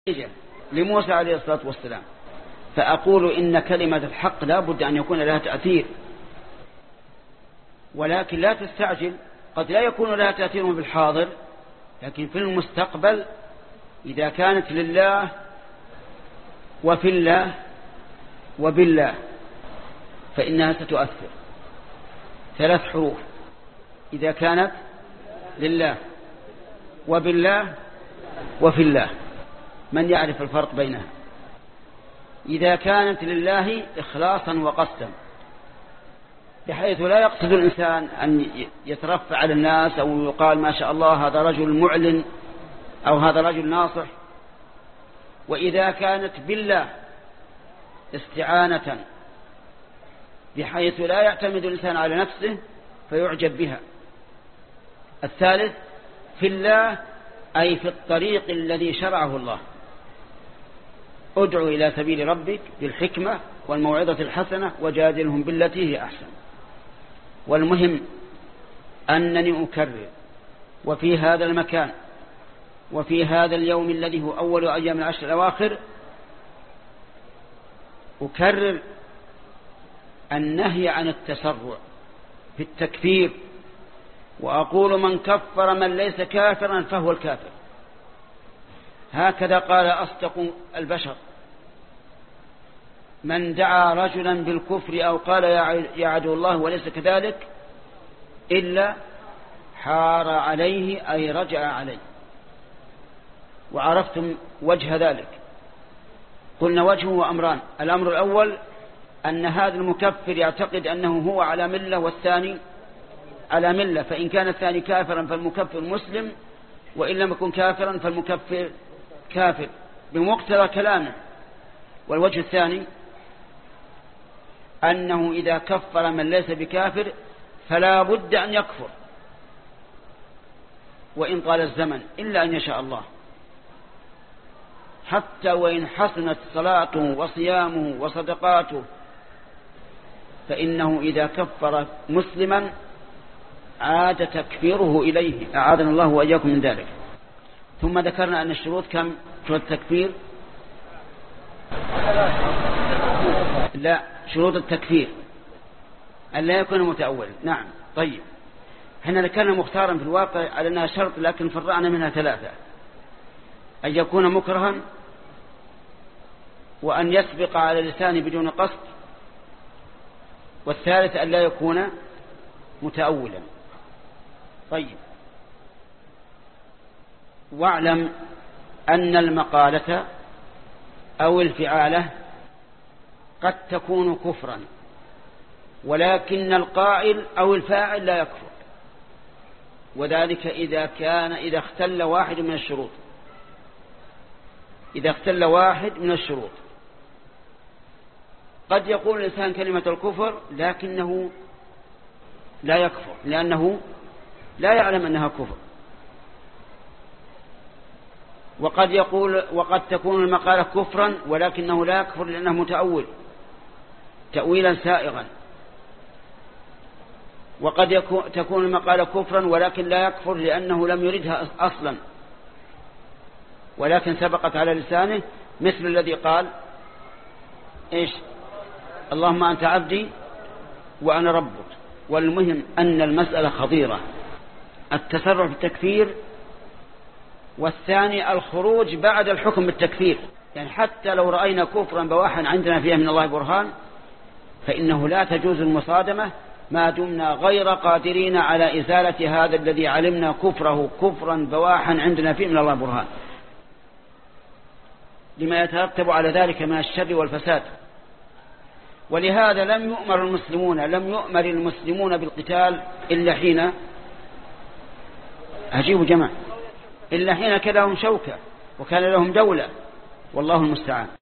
لموسى عليه الصلاة والسلام. فأقول إن كلمة الحق لا بد أن يكون لها تأثير، ولكن لا تستعجل، قد لا يكون لها تأثير بالحاضر، لكن في المستقبل إذا كانت لله وفي الله وبالله فإنها ستؤثر. 3 حروف: إذا كانت لله وبالله وفي الله. من يعرف الفرق بينها؟ إذا كانت لله إخلاصا وقصدا، بحيث لا يقصد الإنسان أن يترفع على الناس أو يقال ما شاء الله هذا رجل معلن أو هذا رجل ناصح. وإذا كانت بالله استعانة، بحيث لا يعتمد الإنسان على نفسه فيعجب بها. الثالث في الله، أي في الطريق الذي شرعه الله. ادعو إلى سبيل ربك بالحكمة والموعظة الحسنة وجادلهم بالتي هي أحسن. والمهم أنني أكرر، وفي هذا المكان وفي هذا اليوم الذي هو أول أيام العشر الأواخر، أكرر النهي عن التسرع في التكفير، وأقول من كفر من ليس كافرا فهو الكافر. هكذا قال أصدق البشر: من دعا رجلا بالكفر أو قال يا عدو الله وليس كذلك إلا حار عليه، أي رجع عليه. وعرفتم وجه ذلك. قلنا وجهه أمران: الأمر الأول أن هذا المكفر يعتقد أنه هو على ملة والثاني على ملة، فإن كان الثاني كافرا فالمكفر مسلم، وإن لم يكن كافرا فالمكفر كافر بمقتضى كلامه. والوجه الثاني أنه إذا كفر من ليس بكافر فلا بد أن يكفر وإن طال الزمن، إلا أن يشاء الله. حتى وإن حسنت صلاته وصيامه وصدقاته فإنه إذا كفر مسلما عاد تكفيره إليه، أعاذنا الله وإياكم من ذلك. ثم ذكرنا أن الشروط كم؟ شروط التكفير لا، شروط التكفير أن لا يكون متأولا. نعم. طيب، احنا ذكرنا مختارا في الواقع على أنها شرط، لكن فرعنا منها 3: أن يكون مكرها، وأن يسبق على اللسان بدون قصد، والثالث أن لا يكون متأولا. طيب، واعلم أن المقالة أو الفعالة قد تكون كفرا، ولكن القائل أو الفاعل لا يكفر، وذلك إذا اختل واحد من الشروط. إذا اختل واحد من الشروط قد يقول الإنسان كلمة الكفر لكنه لا يكفر لأنه لا يعلم أنها كفر، وقد تكون المقالة كفرا ولكنه لا يكفر لأنه متأول تأويلا سائغا، وقد تكون المقالة كفرا ولكن لا يكفر لأنه لم يردها أصلا ولكن سبقت على لسانه، مثل الذي قال إيش؟ اللهم أنت عبدي وأنا ربك. والمهم أن المسألة خطيرة: التسرع في التكفير، والثاني الخروج بعد الحكم بالتكفير. يعني حتى لو رأينا كفرا بواحا عندنا فيها من الله برهان فإنه لا تجوز المصادمة ما دمنا غير قادرين على إزالة هذا الذي علمنا كفره كفرا بواحا عندنا فيه من الله برهان، لما يترتب على ذلك من الشر والفساد. ولهذا لم يؤمر المسلمون بالقتال إلا حين أجيبوا جماعة إلا حين كان لهم شوكة وكان لهم دولة، والله المستعان.